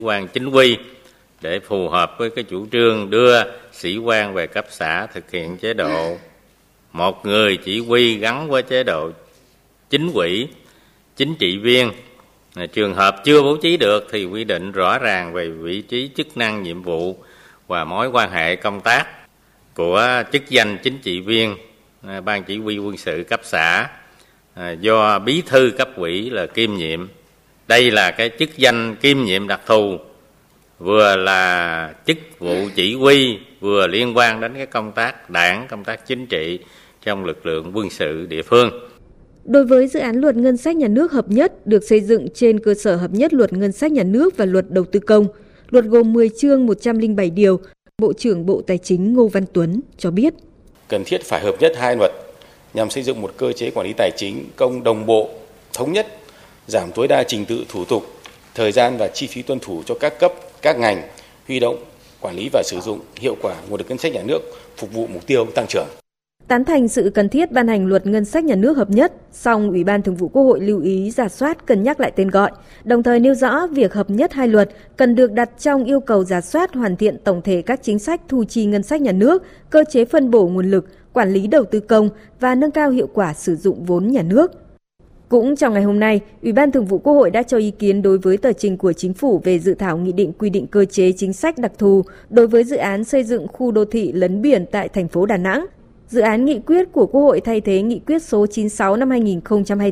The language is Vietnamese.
quan chính quy để phù hợp với cái chủ trương đưa sĩ quan về cấp xã thực hiện chế độ một người chỉ huy gắn với chế độ chính ủy, chính trị viên. Trường hợp chưa bố trí được thì quy định rõ ràng về vị trí, chức năng, nhiệm vụ và mối quan hệ công tác của chức danh chính trị viên ban chỉ huy quân sự cấp xã do bí thư cấp ủy là kiêm nhiệm. Đây là cái chức danh kiêm nhiệm đặc thù, vừa là chức vụ chỉ huy, vừa liên quan đến cái công tác đảng, công tác chính trị trong lực lượng quân sự địa phương. Đối với dự án luật ngân sách nhà nước hợp nhất được xây dựng trên cơ sở hợp nhất luật ngân sách nhà nước và luật đầu tư công, luật gồm 10 chương 107 điều, Bộ trưởng Bộ Tài chính Ngô Văn Tuấn cho biết. Cần thiết phải hợp nhất hai luật nhằm xây dựng một cơ chế quản lý tài chính công đồng bộ, thống nhất, giảm tối đa trình tự thủ tục, thời gian và chi phí tuân thủ cho các cấp, các ngành, huy động, quản lý và sử dụng hiệu quả nguồn lực ngân sách nhà nước phục vụ mục tiêu tăng trưởng. Tán thành sự cần thiết ban hành luật ngân sách nhà nước hợp nhất, song Ủy ban Thường vụ Quốc hội lưu ý rà soát cân nhắc lại tên gọi, đồng thời nêu rõ việc hợp nhất hai luật cần được đặt trong yêu cầu rà soát hoàn thiện tổng thể các chính sách thu chi ngân sách nhà nước, cơ chế phân bổ nguồn lực, quản lý đầu tư công và nâng cao hiệu quả sử dụng vốn nhà nước. Cũng trong ngày hôm nay, Ủy ban Thường vụ Quốc hội đã cho ý kiến đối với tờ trình của Chính phủ về dự thảo nghị định quy định cơ chế chính sách đặc thù đối với dự án xây dựng khu đô thị lấn biển tại thành phố Đà Nẵng. Dự án nghị quyết của Quốc hội thay thế nghị quyết số 96 năm 2024